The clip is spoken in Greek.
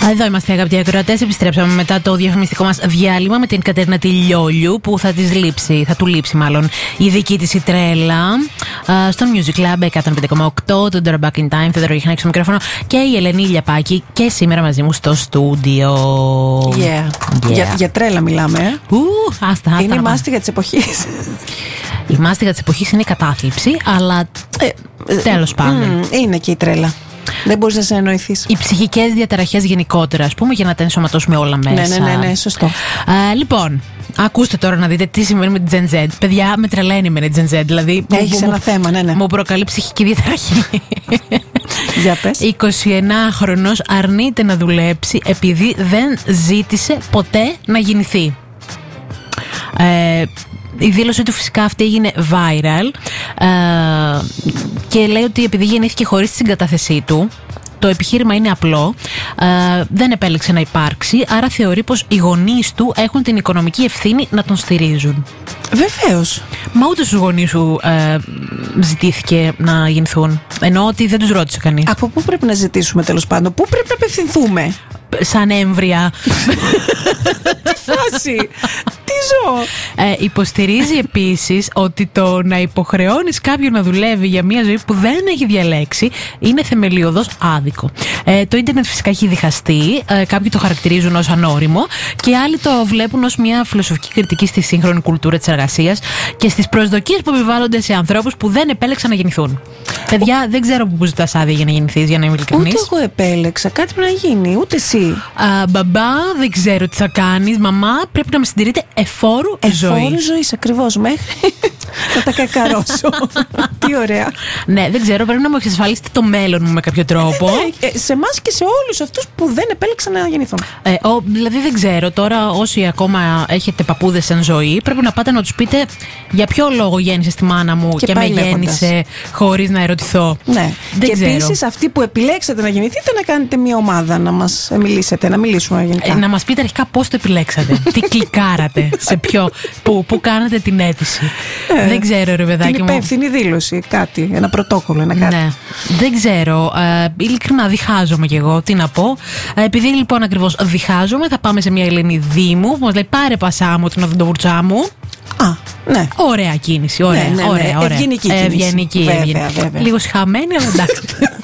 Εδώ είμαστε, αγαπητοί ακροατές. Επιστρέψαμε μετά το διαφημιστικό μας διάλειμμα με την Κατερίνα Τηλιόλιου, που θα του λείψει μάλλον η δική της η τρέλα. Στο Music Club 105,8, το Dora Back in Time, Θεοδωρή Γιχνάκη στο μικρόφωνο και η Ελένη Λιαπάκη και σήμερα μαζί μου στο στούντιο. Για τρέλα μιλάμε. Άστα. Είναι η μάστιγα της εποχής. Η μάστιγα της εποχής είναι η κατάθλιψη, αλλά τέλος πάντων. Είναι και η τρέλα. Δεν μπορείς να συνεννοηθείς. Οι ψυχικές διαταραχές γενικότερα, ας πούμε, για να τα ενσωματώσουμε όλα μέσα. Ναι, σωστό. Λοιπόν, ακούστε τώρα να δείτε τι συμβαίνει με την Gen Z. Παιδιά, με τρελαίνει με την Gen Z. Δηλαδή, έχεις ένα θέμα, ναι. Μου προκαλεί ψυχική διαταραχή. Για πες. 29χρονος αρνείται να δουλέψει επειδή δεν ζήτησε ποτέ να γεννηθεί. Η δήλωσή του φυσικά αυτή έγινε viral και λέει ότι επειδή γεννήθηκε χωρίς τη συγκατάθεσή του, το επιχείρημα είναι απλό, δεν επέλεξε να υπάρξει, άρα θεωρεί πως οι γονείς του έχουν την οικονομική ευθύνη να τον στηρίζουν. Βεβαίως. Μα ούτε στους γονείς σου ζητήθηκε να γεννηθούν, ενώ ότι δεν τους ρώτησε κανείς. Από πού πρέπει να ζητήσουμε, τέλος πάντων, πού πρέπει να απευθυνθούμε? Σαν έμβρια. Φάση. Τι ζω. Υποστηρίζει επίσης ότι το να υποχρεώνεις κάποιον να δουλεύει για μια ζωή που δεν έχει διαλέξει είναι θεμελιωδώς άδικο. Το ίντερνετ φυσικά έχει διχαστεί. Κάποιοι το χαρακτηρίζουν ως ανώριμο και άλλοι το βλέπουν ως μια φιλοσοφική κριτική στη σύγχρονη κουλτούρα της εργασίας και στις προσδοκίες που επιβάλλονται σε ανθρώπους που δεν επέλεξαν να γεννηθούν. Παιδιά, δεν ξέρω πού ζητάς άδεια για να γεννηθείς, για να είμαι ειλικρινής. Ούτε εγώ επέλεξα. Κάτι πρέπει να γίνει. Ούτε εσύ. Μπαμπά, δεν ξέρω τι θα κάνεις. Μαμά, πρέπει να με συντηρείτε εφόρου ζωής. Εφόρου ζωής, ακριβώς. Μέχρι να τα κακαρώσω. Τι ωραία. Ναι, δεν ξέρω, πρέπει να μου εξασφαλίσετε το μέλλον μου με κάποιο τρόπο. Σε εμάς και σε όλους αυτούς που δεν επέλεξαν να γεννηθούν. Δηλαδή δεν ξέρω, τώρα όσοι ακόμα έχετε παππούδες εν ζωή, πρέπει να πάτε να τους πείτε για ποιο λόγο γέννησε τη μάνα μου και με γέννησε χωρίς να ερωτηθώ. Ναι. Και επίσης αυτοί που επιλέξατε να γεννηθείτε, να κάνετε μια ομάδα, να μας μιλήσετε, να μιλήσουμε γενικά. Να μας πείτε αρχικά πώς το επιλέξατε, τι κλικάρατε, σε ποιο, πού κάνατε την αίτηση. Δεν ξέρω, ρε παιδάκι μου. Την υπεύθυνη δήλωση, κάτι, ένα πρωτόκολλο, ένα κάτι. Ναι. Δεν ξέρω. Ειλικρινά διχάζομαι κι εγώ. Τι να πω. Επειδή λοιπόν ακριβώς διχάζομαι, θα πάμε σε μια Ελένη Δήμου που μας λέει: πάρε πασά μου την οδοντοβουρτσά μου. Ναι. Ωραία κίνηση. Ωραία. Ευγενική κίνηση. Ευγενική. Βέβαια. Λίγο συχαμένη, αλλά εντάξει.